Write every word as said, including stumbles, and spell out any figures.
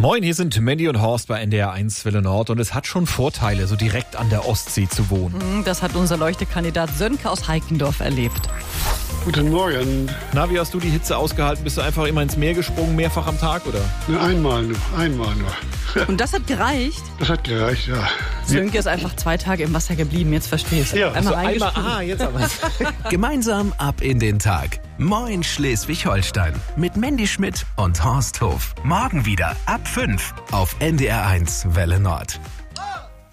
Moin, hier sind Mandy und Horst bei N D R eins Welle Nord und es hat schon Vorteile, so direkt an der Ostsee zu wohnen. Das hat unser Leuchtekandidat Sönke aus Heikendorf erlebt. Guten Morgen. Na, wie hast du die Hitze ausgehalten? Bist du einfach immer ins Meer gesprungen, mehrfach am Tag, oder? Nur einmal nur, einmal nur. Und das hat gereicht? Das hat gereicht, ja. Sönke ist einfach zwei Tage im Wasser geblieben, jetzt verstehst du. Ja, Einmal So einmal, reingesprungen. ah, jetzt aber. Gemeinsam ab in den Tag. Moin Schleswig-Holstein. Mit Mandy Schmidt und Horst Hof. Morgen wieder ab fünf auf N D R eins Welle Nord.